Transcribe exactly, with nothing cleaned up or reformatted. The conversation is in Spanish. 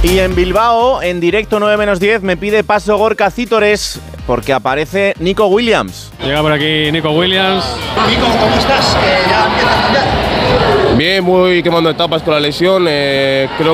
Y en Bilbao, en directo nueve menos diez, me pide paso Gorka Cítores porque aparece Nico Williams. Llega por aquí Nico Williams. Nico, ¿cómo estás? Eh, ya empieza el mundial. Bien, muy quemando etapas con la lesión. Eh, creo